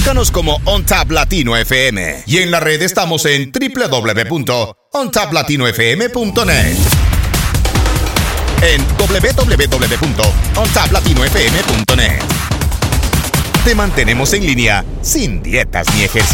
Búscanos como OnTap Latino FM. Y en la red estamos en www.ontaplatinofm.net. En www.ontaplatinofm.net. Te mantenemos en línea sin dietas ni ejercicios.